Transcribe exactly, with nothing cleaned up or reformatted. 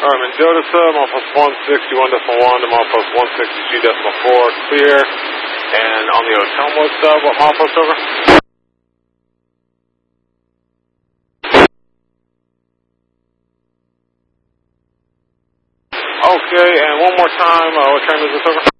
Charlie Mendota, sub, milepost one sixty-one decimal one to milepost one sixty-two decimal four, clear. And on the Ottumwa sub, what milepost over? Okay, and one more time, uh, what train is this over?